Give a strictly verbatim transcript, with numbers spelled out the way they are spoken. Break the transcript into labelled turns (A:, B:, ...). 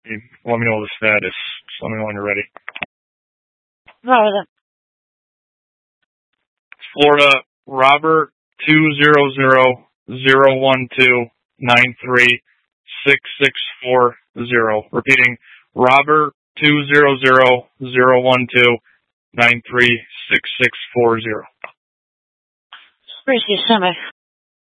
A: You let me know the status. Just let me know when you're ready.
B: Florida.
A: Florida, Robert two zero zero zero one two nine three six six four zero. Repeating, Robert two zero zero zero one two nine three six six four zero.
B: Appreciate it so much.